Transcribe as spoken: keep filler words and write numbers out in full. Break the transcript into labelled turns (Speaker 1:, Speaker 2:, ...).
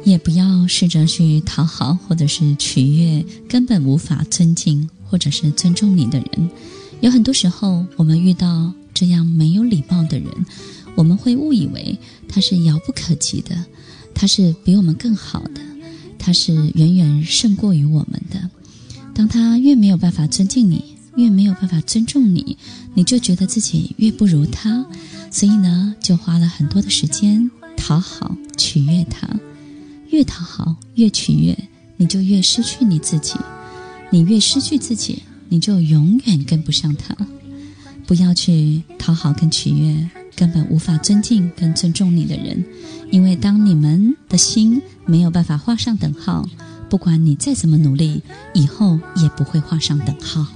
Speaker 1: 也不要试着去讨好或者是取悦根本无法尊敬或者是尊重你的人。有很多时候我们遇到这样没有礼貌的人，我们会误以为他是遥不可及的，他是比我们更好的，他是远远胜过于我们的。当他越没有办法尊敬你，越没有办法尊重你，你就觉得自己越不如他，所以呢就花了很多的时间讨好取悦他。越讨好越取悦，你就越失去你自己，你越失去自己，你就永远跟不上他。不要去讨好跟取悦根本无法尊敬跟尊重你的人，因为当你们的心没有办法画上等号，不管你再怎么努力，以后也不会画上等号。